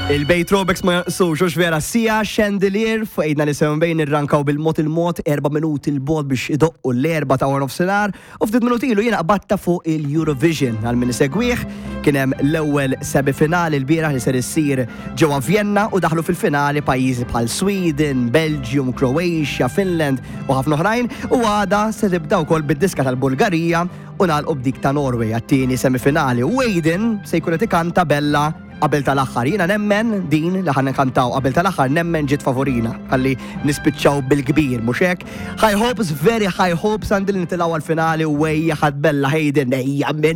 Il-Bejt Robex ma jaqsux vera sija chandelier fuqidna nisew bejn irrankaw bil-mod 4 minuti l-bod biex idoqqu l-4 ta' war nofsinhar u ftit minuti ilu jiena qabatta fuq il-Eurovision għal min isegwih kien hemm l-ewwel semifinali l-bieraħ li ser issir ġewwa Vienna u daħlu fil-finali pajjiżi bħal Sweden, Belgium, Croatia, Finland u ħafna oħrajn u għada se tibda wkoll bid-diska tal-Bulgarija u nagħlqu b'dik ta' Norway għat-tieni semifinali. Waden se jkun qed ikanta Bella qabel tal-aħħar. Jiena nemmen din li ħan kantaw qabel tal-aħħar nemmen ġiet favorina ħalli nispiċċaw bil-kbir mhux hekk. High hopes, very high hopes għandi li nitilgħu għall-finali u wejja ħadd Bella Hayden ejja